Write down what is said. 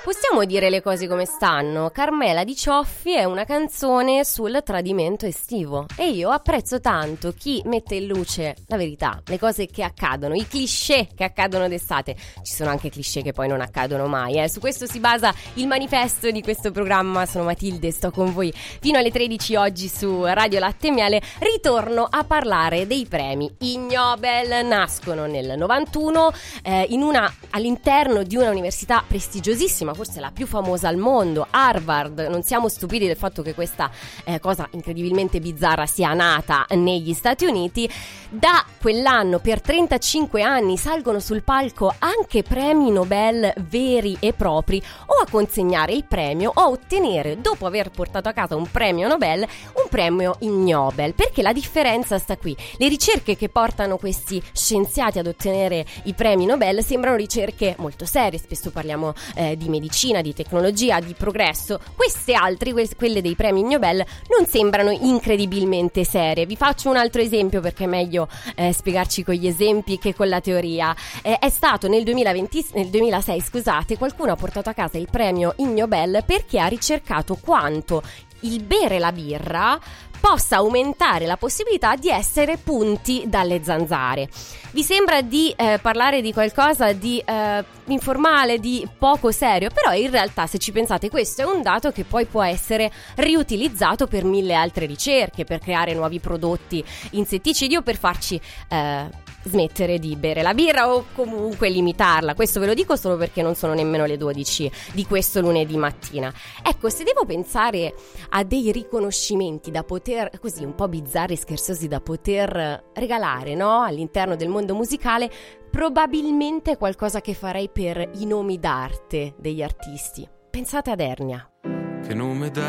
Possiamo dire le cose come stanno? Carmela Di Cioffi è una canzone sul tradimento estivo e io apprezzo tanto chi mette in luce la verità, le cose che accadono, i cliché che accadono d'estate. Ci sono anche cliché che poi non accadono mai, Su questo si basa il manifesto di questo programma. Sono Matilde, sto con voi fino alle 13 oggi su Radio Latte e Miele. Ritorno a parlare dei premi Ig Nobel. Nascono nel 91 all'interno di una università prestigiosissima, forse la più famosa al mondo, Harvard. Non siamo stupidi del fatto che questa cosa incredibilmente bizzarra sia nata negli Stati Uniti. Da quell'anno per 35 anni salgono sul palco anche premi Nobel veri e propri, o a consegnare il premio o a ottenere, dopo aver portato a casa un premio Nobel, un premio Ig Nobel. Perché la differenza sta qui: le ricerche che portano questi scienziati ad ottenere i premi Nobel sembrano ricerche molto serie, spesso parliamo di medicina, di tecnologia, di progresso. Queste altre, quelle dei premi Nobel, non sembrano incredibilmente serie. Vi faccio un altro esempio perché è meglio spiegarci con gli esempi che con la teoria. È stato nel 2006, qualcuno ha portato a casa il premio Ig Nobel perché ha ricercato quanto il bere la birra possa aumentare la possibilità di essere punti dalle zanzare. Vi sembra di parlare di qualcosa di informale, di poco serio, però in realtà, se ci pensate, questo è un dato che poi può essere riutilizzato per mille altre ricerche, per creare nuovi prodotti insetticidi o per farci smettere di bere la birra o comunque limitarla. Questo ve lo dico solo perché non sono nemmeno le 12 di questo lunedì mattina. Ecco, se devo pensare a dei riconoscimenti da poter, così un po' bizzarri e scherzosi, da poter regalare, no? All'interno del mondo musicale, probabilmente è qualcosa che farei per i nomi d'arte degli artisti. Pensate ad Ernia. Che nome dai